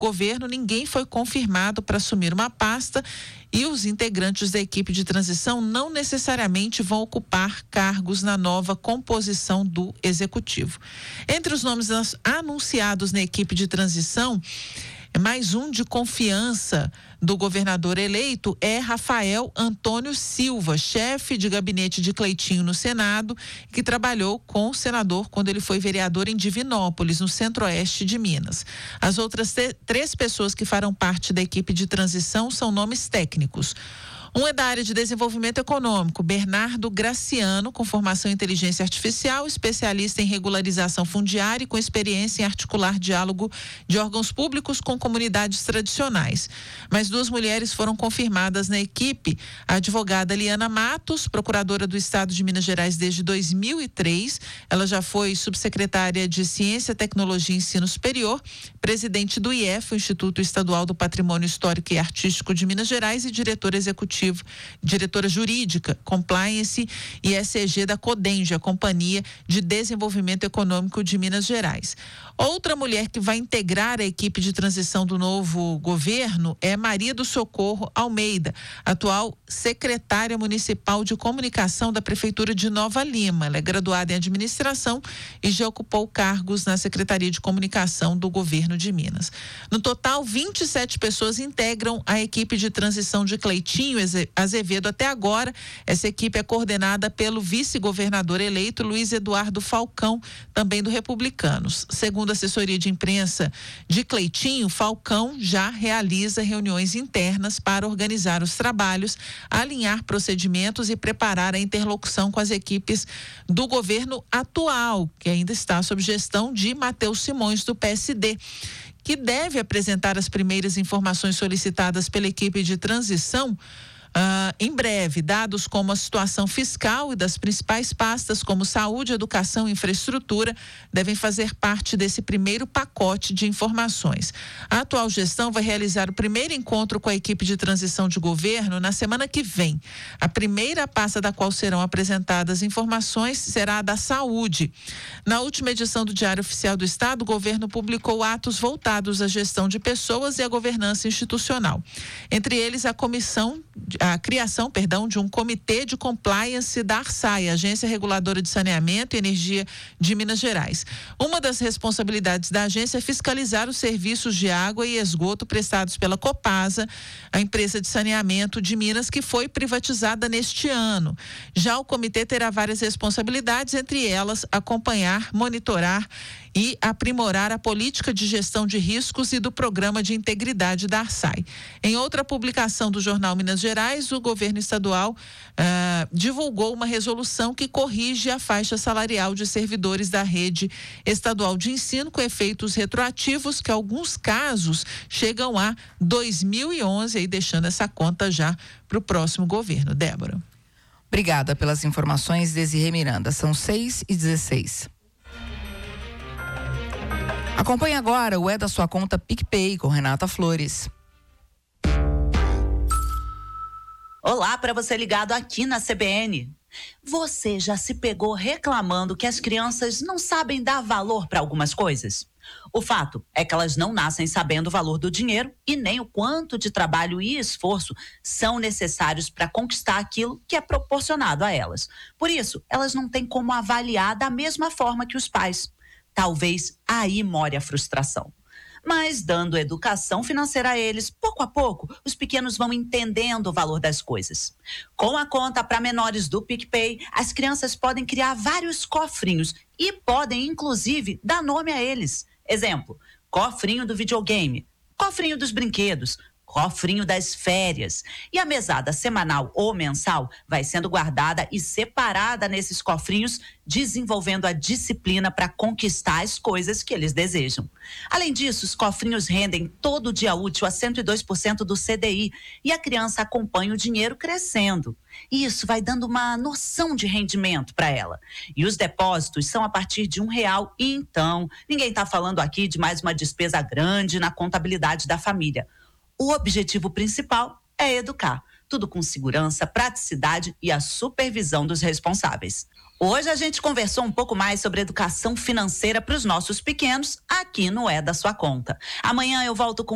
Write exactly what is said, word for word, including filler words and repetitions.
governo, ninguém foi confirmado para assumir uma pasta e os integrantes da equipe de transição não necessariamente vão ocupar cargos na nova composição do executivo. Entre os nomes anunciados na equipe de transição, mais um de confiança do governador eleito é Rafael Antônio Silva, chefe de gabinete de Cleitinho no Senado, que trabalhou com o senador quando ele foi vereador em Divinópolis, no centro-oeste de Minas. As outras te- três pessoas que farão parte da equipe de transição são nomes técnicos. Um é da área de desenvolvimento econômico, Bernardo Graciano, com formação em inteligência artificial, especialista em regularização fundiária e com experiência em articular diálogo de órgãos públicos com comunidades tradicionais. Mais duas mulheres foram confirmadas na equipe, a advogada Liana Matos, procuradora do Estado de Minas Gerais desde dois mil e três, ela já foi subsecretária de Ciência, Tecnologia e Ensino Superior, presidente do I E F, o Instituto Estadual do Patrimônio Histórico e Artístico de Minas Gerais, e diretora executiva diretora jurídica, compliance e E C G da Codenge, a Companhia de Desenvolvimento Econômico de Minas Gerais. Outra mulher que vai integrar a equipe de transição do novo governo é Maria do Socorro Almeida, atual secretária municipal de comunicação da Prefeitura de Nova Lima. Ela é graduada em administração e já ocupou cargos na Secretaria de Comunicação do governo de Minas. No total, vinte e sete pessoas integram a equipe de transição de Cleitinho Azevedo. Até agora, essa equipe é coordenada pelo vice-governador eleito Luiz Eduardo Falcão, também do Republicanos. Segundo a assessoria de imprensa de Cleitinho, Falcão já realiza reuniões internas para organizar os trabalhos, alinhar procedimentos e preparar a interlocução com as equipes do governo atual, que ainda está sob gestão de Matheus Simões, do P S D, que deve apresentar as primeiras informações solicitadas pela equipe de transição Uh, em breve. Dados como a situação fiscal e das principais pastas como saúde, educação e infraestrutura devem fazer parte desse primeiro pacote de informações. A atual gestão vai realizar o primeiro encontro com a equipe de transição de governo na semana que vem. A primeira pasta da qual serão apresentadas informações será a da saúde. Na última edição do Diário Oficial do Estado, o governo publicou atos voltados à gestão de pessoas e à governança institucional. Entre eles, a comissão a criação, perdão, de um comitê de compliance da ARSAI, Agência Reguladora de Saneamento e Energia de Minas Gerais. Uma das responsabilidades da agência é fiscalizar os serviços de água e esgoto prestados pela Copasa, a empresa de saneamento de Minas, que foi privatizada neste ano. Já o comitê terá várias responsabilidades, entre elas acompanhar, monitorar e aprimorar a política de gestão de riscos e do programa de integridade da ARSAI. Em outra publicação do jornal Minas Gerais, o governo estadual ah, divulgou uma resolução que corrige a faixa salarial de servidores da rede estadual de ensino com efeitos retroativos, que em alguns casos chegam a dois mil e onze, aí deixando essa conta já para o próximo governo. Débora. Obrigada pelas informações, Desirê Miranda. São seis e dezesseis. Acompanhe agora o É da Sua Conta PicPay com Renata Flores. Olá para você ligado aqui na C B N. Você já se pegou reclamando que as crianças não sabem dar valor para algumas coisas? O fato é que elas não nascem sabendo o valor do dinheiro e nem o quanto de trabalho e esforço são necessários para conquistar aquilo que é proporcionado a elas. Por isso, elas não têm como avaliar da mesma forma que os pais. Talvez aí more a frustração. Mas dando educação financeira a eles, pouco a pouco, os pequenos vão entendendo o valor das coisas. Com a conta para menores do PicPay, as crianças podem criar vários cofrinhos e podem, inclusive, dar nome a eles. Exemplo, cofrinho do videogame, cofrinho dos brinquedos, cofrinho das férias. E a mesada semanal ou mensal vai sendo guardada e separada nesses cofrinhos, desenvolvendo a disciplina para conquistar as coisas que eles desejam. Além disso, os cofrinhos rendem todo dia útil a cento e dois por cento do C D I e a criança acompanha o dinheiro crescendo. E isso vai dando uma noção de rendimento para ela. E os depósitos são a partir de um real. E então, ninguém está falando aqui de mais uma despesa grande na contabilidade da família. O objetivo principal é educar, tudo com segurança, praticidade e a supervisão dos responsáveis. Hoje a gente conversou um pouco mais sobre educação financeira para os nossos pequenos aqui no É da Sua Conta. Amanhã eu volto com